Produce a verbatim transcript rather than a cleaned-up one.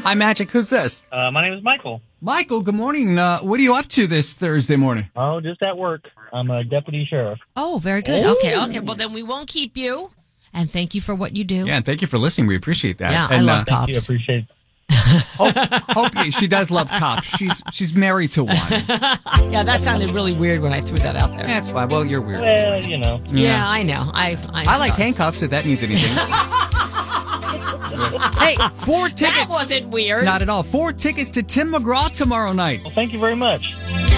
Hi, Magic. Who's this? Uh, my name is Michael. Michael, good morning. Uh, what are you up to this Thursday morning? Oh, just at work. I'm a deputy sheriff. Oh, very good. Oh. Okay, okay. Well, then we won't keep you. And thank you for what you do. Yeah, and thank you for listening. We appreciate that. Yeah, and, I love uh, cops. Thank you. Appreciate hope, hope you, she does love cops. She's she's married to one. Yeah, that sounded really weird when I threw that out there. That's fine. Well, you're weird. Well, you know. Yeah, I know. I I'm I like sorry. handcuffs, if that means anything. Hey, four tickets. That wasn't weird. Not at all. Four tickets to Tim McGraw tomorrow night. Well, thank you very much.